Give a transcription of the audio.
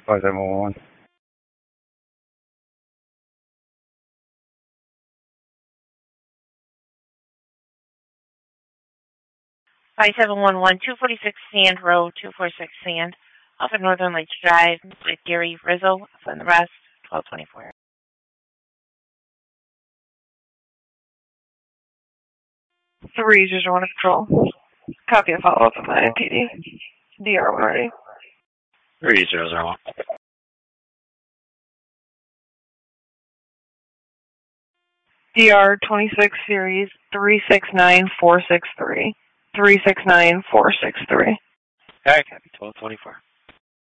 5711. 5711, 246 Sand Road, 246 Sand, off of Northern Lights Drive, with Gary Rizzo, and the rest, 1224. 301 Control. Copy and follow up with my PD. DR1 ready. 3001. DR 26 series 369463. 369463. Alright, copy 1224.